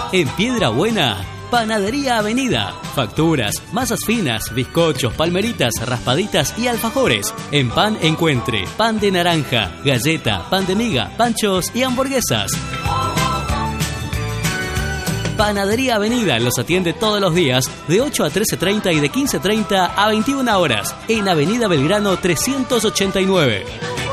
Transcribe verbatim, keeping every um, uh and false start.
En Piedra Buena, Panadería Avenida. Facturas, masas finas, bizcochos, palmeritas, raspaditas y alfajores. En pan encuentre, pan de naranja, galleta, pan de miga, panchos y hamburguesas. Panadería Avenida los atiende todos los días de ocho a trece treinta y de quince treinta a veintiuna horas en Avenida Belgrano trescientos ochenta y nueve.